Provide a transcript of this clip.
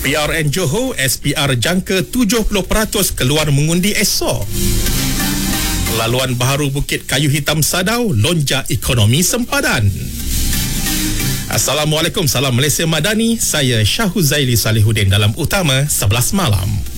PRN Johor, SPR jangka 70% keluar mengundi esok. Laluan baharu Bukit Kayu Hitam Sadau, lonjak ekonomi sempadan. Assalamualaikum, salam Malaysia Madani. Saya Syahuzaili Salihuddin dalam Utama 11 Malam.